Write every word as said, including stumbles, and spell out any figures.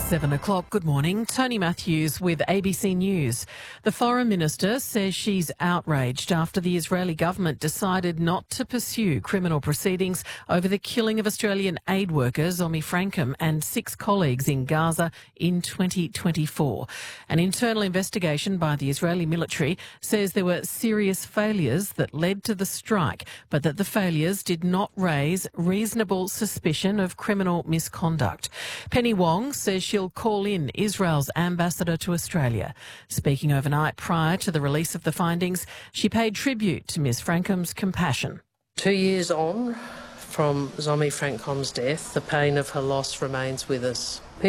Seven o'clock. Good morning. Tony Matthews with A B C News. The Foreign Minister says she's outraged after the Israeli government decided not to pursue criminal proceedings over the killing of Australian aid workers Omi Frankham and six colleagues in Gaza in twenty twenty-four. An internal investigation by the Israeli military says there were serious failures that led to the strike, but that the failures did not raise reasonable suspicion of criminal misconduct. Penny Wong says she'll call in Israel's ambassador to Australia. Speaking overnight prior to the release of the findings, she paid tribute to Miss Frankham's compassion. Two years on from Omi Frankham's death, the pain of her loss remains with us.